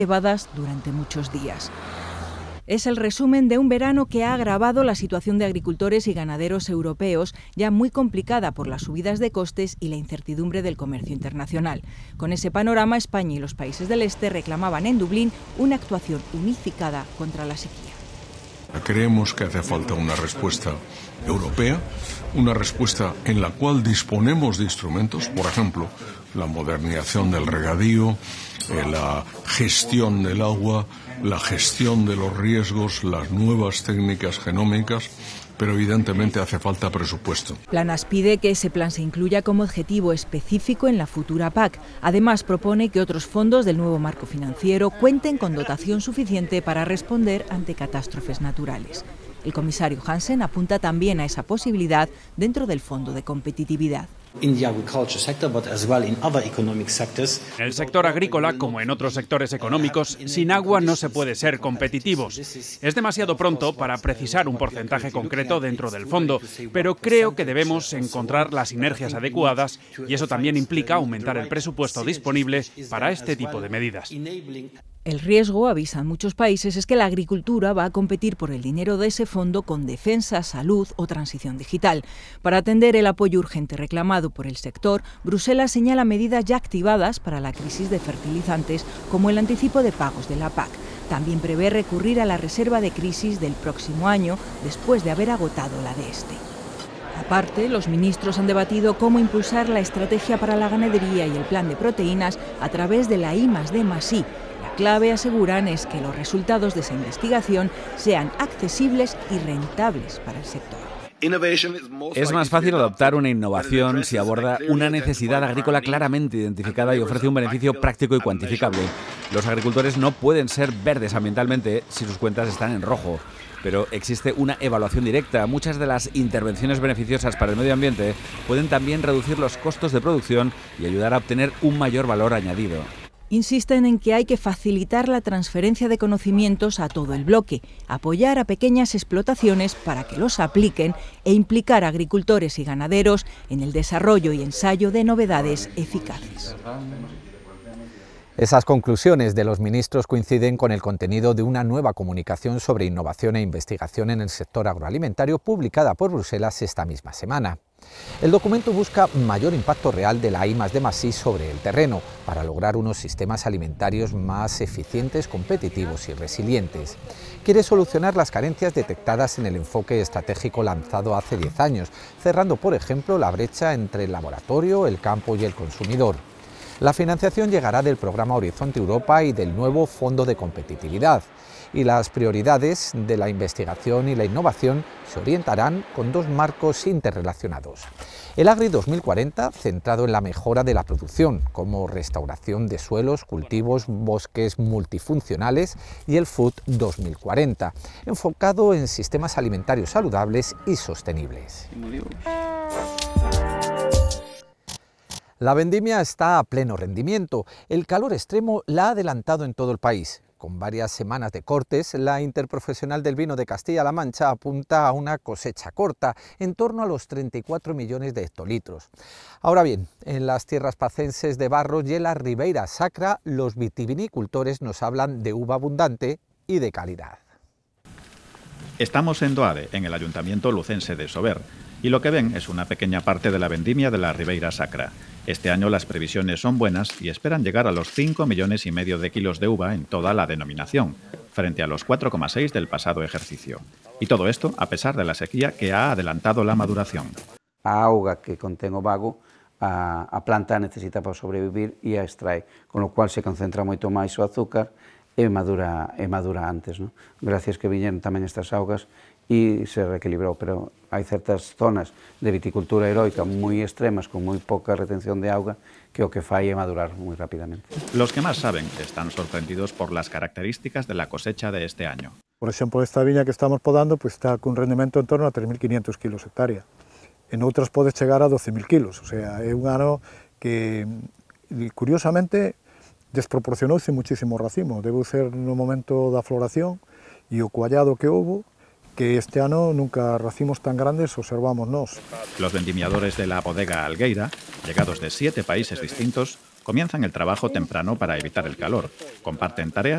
llevadas durante muchos días. Es el resumen de un verano que ha agravado la situación de agricultores y ganaderos europeos, ya muy complicada por las subidas de costes y la incertidumbre del comercio internacional. Con ese panorama, España y los países del Este reclamaban en Dublín una actuación unificada contra la sequía. Creemos que hace falta una respuesta europea, una respuesta en la cual disponemos de instrumentos, por ejemplo, la modernización del regadío, la gestión del agua, la gestión de los riesgos, las nuevas técnicas genómicas, pero evidentemente hace falta presupuesto. Planas pide que ese plan se incluya como objetivo específico en la futura PAC. Además, propone que otros fondos del nuevo marco financiero cuenten con dotación suficiente para responder ante catástrofes naturales. El comisario Hansen apunta también a esa posibilidad dentro del Fondo de Competitividad. En el sector agrícola, como en otros sectores económicos, sin agua no se puede ser competitivos. Es demasiado pronto para precisar un porcentaje concreto dentro del fondo, pero creo que debemos encontrar las sinergias adecuadas y eso también implica aumentar el presupuesto disponible para este tipo de medidas. El riesgo, avisan muchos países, es que la agricultura va a competir por el dinero de ese fondo con defensa, salud o transición digital. Para atender el apoyo urgente reclamado por el sector, Bruselas señala medidas ya activadas para la crisis de fertilizantes, como el anticipo de pagos de la PAC. También prevé recurrir a la reserva de crisis del próximo año, después de haber agotado la de este. Aparte, los ministros han debatido cómo impulsar la estrategia para la ganadería y el plan de proteínas a través de la I+D+I. La clave, aseguran, es que los resultados de esa investigación sean accesibles y rentables para el sector. Es más fácil adoptar una innovación si aborda una necesidad agrícola claramente identificada y ofrece un beneficio práctico y cuantificable. Los agricultores no pueden ser verdes ambientalmente si sus cuentas están en rojo, pero existe una evaluación directa. Muchas de las intervenciones beneficiosas para el medio ambiente pueden también reducir los costos de producción y ayudar a obtener un mayor valor añadido. Insisten en que hay que facilitar la transferencia de conocimientos a todo el bloque, apoyar a pequeñas explotaciones para que los apliquen e implicar a agricultores y ganaderos en el desarrollo y ensayo de novedades eficaces. Esas conclusiones de los ministros coinciden con el contenido de una nueva comunicación sobre innovación e investigación en el sector agroalimentario publicada por Bruselas esta misma semana. El documento busca mayor impacto real de la I+D+I sobre el terreno para lograr unos sistemas alimentarios más eficientes, competitivos y resilientes. Quiere solucionar las carencias detectadas en el enfoque estratégico lanzado hace 10 años, cerrando, por ejemplo, la brecha entre el laboratorio, el campo y el consumidor. La financiación llegará del programa Horizonte Europa y del nuevo Fondo de Competitividad, y las prioridades de la investigación y la innovación se orientarán con dos marcos interrelacionados. El Agri 2040, centrado en la mejora de la producción, como restauración de suelos, cultivos, bosques multifuncionales, y el Food 2040, enfocado en sistemas alimentarios saludables y sostenibles. La vendimia está a pleno rendimiento. El calor extremo la ha adelantado en todo el país. Con varias semanas de cortes, la Interprofesional del Vino de Castilla-La Mancha apunta a una cosecha corta, en torno a los 34 millones de hectolitros. Ahora bien, en las tierras pacenses de Barros y en la Ribeira Sacra, los vitivinicultores nos hablan de uva abundante y de calidad. Estamos en Doade, en el ayuntamiento lucense de Sober, y lo que ven es una pequeña parte de la vendimia de la Ribeira Sacra. Este año las previsiones son buenas y esperan llegar a los 5,5 millones de kilos de uva en toda la denominación, frente a los 4,6 del pasado ejercicio. Y todo esto a pesar de la sequía que ha adelantado la maduración. A auga que contén o vago a planta necesita para sobrevivir e a extrae, con lo cual se concentra moito máis o azúcar e madura antes, ¿no? Gracias que viñeron tamén estas augas e se reequilibrou, pero hai certas zonas de viticultura heroica moi extremas, con moi pouca retención de auga, que o que fai é madurar moi rápidamente. Los que más saben están sorprendidos por las características de la cosecha de este año. Por exemplo, esta viña que estamos podando pues está con rendemento en torno a 3.500 kilos hectárea. En outras pode chegar a 12.000 kilos, o sea, é un ano que, curiosamente, desproporcionouse muchísimo o racimo. Debe ser no momento da floración e o coallado que houve, que este ano nunca racimos tan grandes observamos nós. Los vendimiadores de la bodega Algueira, llegados de 7 países distintos, comienzan el trabajo temprano para evitar el calor. Comparten tareas